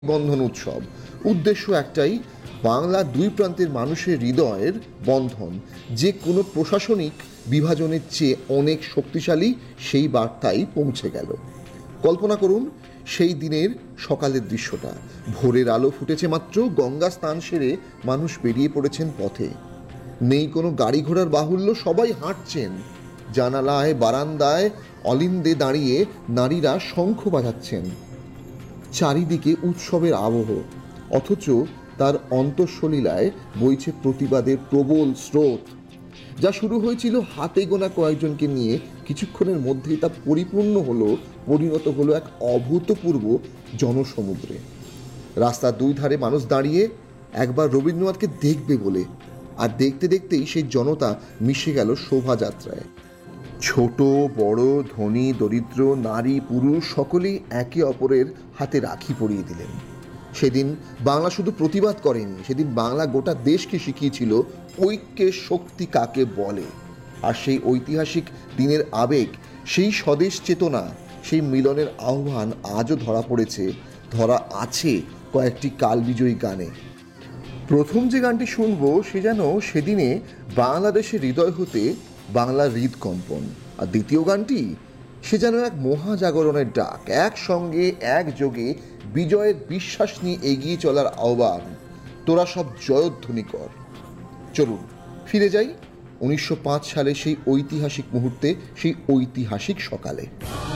বন্ধন উৎসব উদ্দেশ্য একটাই, বাংলা দুই প্রান্তের মানুষের হৃদয়ের বন্ধন যে কোনো প্রশাসনিক বিভাজনের চেয়ে অনেক শক্তিশালী, সেই বার্তাই পৌঁছে গেল। কল্পনা করুন সেই দিনের সকালের দৃশ্যটা। ভোরের আলো ফুটেছে মাত্র, গঙ্গা স্নান সেরে মানুষ বেরিয়ে পড়েছেন পথে। নেই কোনো গাড়ি ঘোড়ার বাহুল্য, সবাই হাঁটছেন। জানালায় বারান্দায় অলিন্দে দাঁড়িয়ে নারীরা শঙ্খ বাজাচ্ছেন। চারিদিকে উৎসবের আবহ, অথচ তার অন্তঃসলীলায় বইছে প্রতিবাদের প্রবল স্রোত। যা শুরু হয়েছিল হাতে গোনা কয়েকজনকে নিয়ে, কিছুক্ষণের মধ্যেই তা পরিণত হলো এক অভূতপূর্ব জনসমুদ্রে। রাস্তার দুই ধারে মানুষ দাঁড়িয়ে একবার রবীন্দ্রনাথকে দেখবে বলে, আর দেখতে দেখতেই সেই জনতা মিশে গেল শোভাযাত্রায়। ছোট বড়, ধনী দরিদ্র, নারী পুরুষ সকলেই একে অপরের হাতে রাখি পরিয়ে দিলেন। সেদিন বাংলা শুধু প্রতিবাদ করেনি, সেদিন বাংলা গোটা দেশকে শিখিয়েছিল ঐক্যের শক্তি কাকে বলে। আর সেই ঐতিহাসিক দিনের আবেগ, সেই স্বদেশ চেতনা, সেই মিলনের আহ্বান আজও ধরা আছে কয়েকটি কালবিজয়ী গানে। প্রথম যে গানটি শুনবো সে যেন সেদিনে বাংলাদেশের হৃদয় হতে বাংলার হৃদকম্পন, আর দ্বিতীয় গানটি সে যেন এক মহাজাগরণের ডাক, একসঙ্গে একযোগে বিজয়ের বিশ্বাস নিয়ে এগিয়ে চলার আহ্বান। তোরা সব জয়ধ্বনি কর। চলুন ফিরে যাই 1905 সালে সেই ঐতিহাসিক মুহূর্তে, সেই ঐতিহাসিক সকালে।